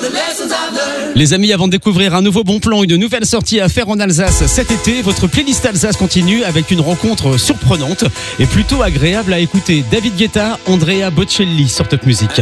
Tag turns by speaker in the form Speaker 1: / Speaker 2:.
Speaker 1: Les amis, avant de découvrir un nouveau bon plan, une nouvelle sortie à faire en Alsace cet été, votre playlist Alsace continue avec une rencontre surprenante et plutôt agréable à écouter. David Guetta, Andrea Bocelli sur Top Music.